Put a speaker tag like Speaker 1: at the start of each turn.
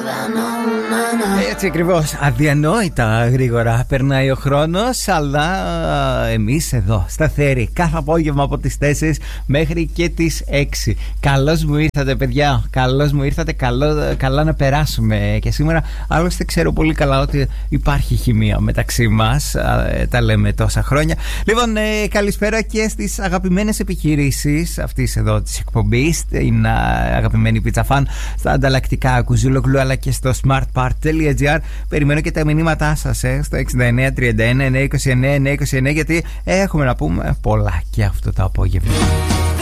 Speaker 1: Έτσι ακριβώς, αδιανόητα γρήγορα περνάει ο χρόνος, αλλά εμείς εδώ σταθεροί κάθε απόγευμα από τις 4 μέχρι και τις 6. Καλώς μου ήρθατε, παιδιά, καλώς μου ήρθατε, καλά να περάσουμε και σήμερα. Άλλωστε ξέρω πολύ καλά ότι υπάρχει χημεία μεταξύ μας, τα λέμε τόσα χρόνια. Λοιπόν, καλησπέρα και στις αγαπημένες επιχειρήσεις αυτής εδώ της εκπομπής, την αγαπημένη Pizza Fan, στα ανταλλακτικά Κουζούλογλου αλλά και στο smartpart.gr. Περιμένω και τα μηνύματά σας στο 69 31 929 929, γιατί έχουμε να πούμε πολλά και αυτό το απόγευμα.